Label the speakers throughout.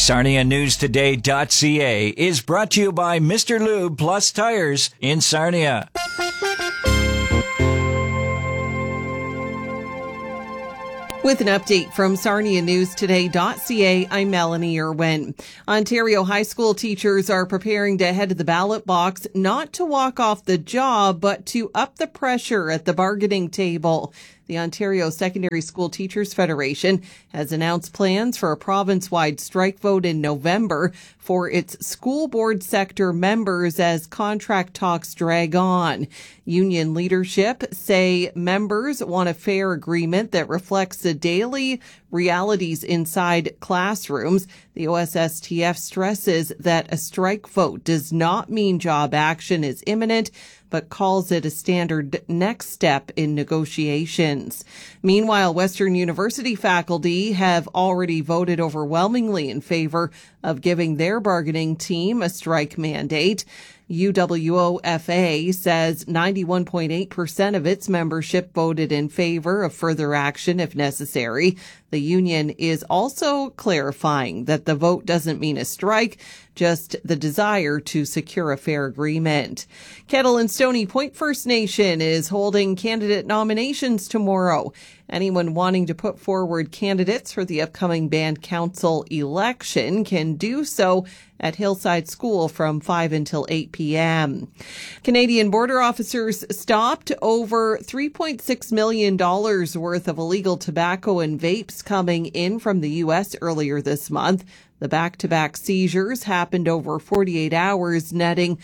Speaker 1: SarniaNewsToday.ca is brought to you by Mr. Lube Plus Tires in Sarnia.
Speaker 2: With an update from SarniaNewsToday.ca, I'm Melanie Irwin. Ontario high school teachers are preparing to head to the ballot box, not to walk off the job, but to up the pressure at the bargaining table. The Ontario Secondary School Teachers Federation has announced plans for a province-wide strike vote in November for its school board sector members as contract talks drag on. Union leadership say members want a fair agreement that reflects the daily realities inside classrooms. The OSSTF stresses that a strike vote does not mean job action is imminent, but calls it a standard next step in negotiations. Meanwhile, Western University faculty have already voted overwhelmingly in favor of giving their bargaining team a strike mandate. UWOFA says 91.8% of its membership voted in favor of further action if necessary. The union is also clarifying that the vote doesn't mean a strike, just the desire to secure a fair agreement. Kettle and Stony Point First Nation is holding candidate nominations tomorrow. Anyone wanting to put forward candidates for the upcoming band council election can do so at Hillside School from 5 until 8 p.m. Canadian border officers stopped over $3.6 million worth of illegal tobacco and vapes coming in from the U.S. earlier this month. The back-to-back seizures happened over 48 hours, netting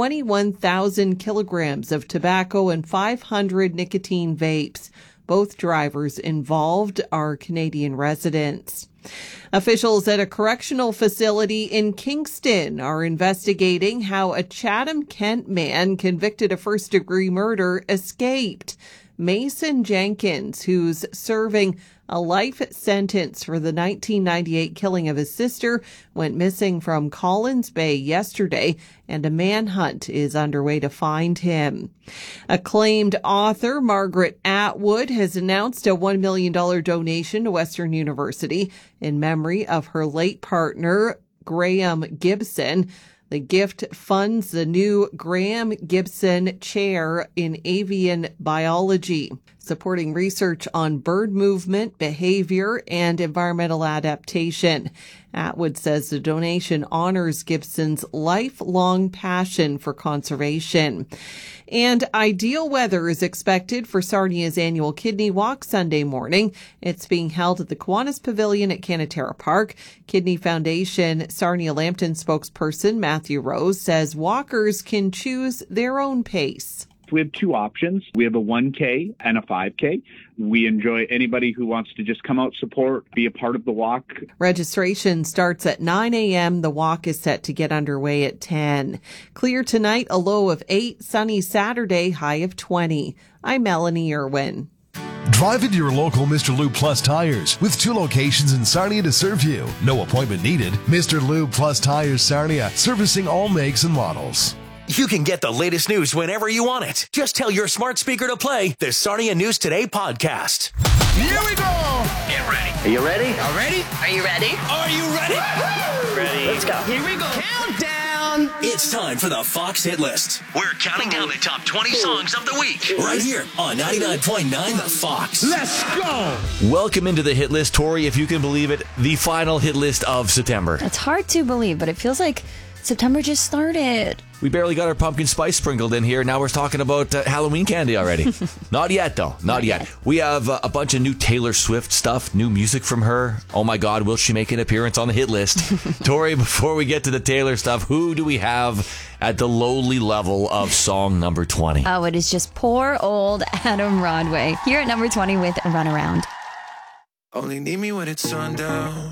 Speaker 2: 21,000 kilograms of tobacco and 500 nicotine vapes. Both drivers involved are Canadian residents. Officials at a correctional facility in Kingston are investigating how a Chatham-Kent man convicted of first-degree murder escaped. Mason Jenkins, who's serving a life sentence for the 1998 killing of his sister, went missing from Collins Bay yesterday, and a manhunt is underway to find him. Acclaimed author Margaret Atwood has announced a $1 million donation to Western University in memory of her late partner, Graham Gibson. The gift funds the new Graham Gibson Chair in Avian Biology, supporting research on bird movement, behavior, and environmental adaptation. Atwood says the donation honors Gibson's lifelong passion for conservation. And ideal weather is expected for Sarnia's annual Kidney Walk Sunday morning. It's being held at the Kiwanis Pavilion at Canatera Park. Kidney Foundation Sarnia Lambton spokesperson Matthew Rose says walkers can choose their own pace.
Speaker 3: We have two options. We have a 1K and a 5K. We enjoy anybody who wants to just come out, support, be a part of the walk.
Speaker 2: Registration starts at 9 a.m. The walk is set to get underway at 10. Clear tonight, a low of 8. Sunny Saturday, high of 20. I'm Melanie Irwin.
Speaker 4: Drive into your local Mr. Lube Plus Tires with 2 locations in Sarnia to serve you. No appointment needed. Mr. Lube Plus Tires Sarnia, servicing all makes and models.
Speaker 5: You can get the latest news whenever you want it. Just tell your smart speaker to play the Sarnia News Today podcast.
Speaker 6: Here we go.
Speaker 5: Get ready.
Speaker 6: Are you ready?
Speaker 5: Are you ready?
Speaker 6: Are you ready?
Speaker 5: Ready.
Speaker 6: Let's go. Here we go. Countdown.
Speaker 5: It's time for the Fox Hit List. We're counting down the top 20 songs of the week. Right here on 99.9 The Fox.
Speaker 6: Let's go.
Speaker 7: Welcome into the hit list, Tori, if you can believe it, the final hit list of September.
Speaker 8: It's hard to believe, but it feels like September just started.
Speaker 7: We barely got our pumpkin spice sprinkled in here. Now we're talking about Halloween candy already. Not yet, though. Not yet. We have a bunch of new Taylor Swift stuff, new music from her. Oh, my God, will she make an appearance on the hit list? Tori, before we get to the Taylor stuff, who do we have at the lowly level of song number 20?
Speaker 8: Oh, it is just poor old Adam Rodway. Here at number 20 with Run Around.
Speaker 9: Only need me when it's sundown.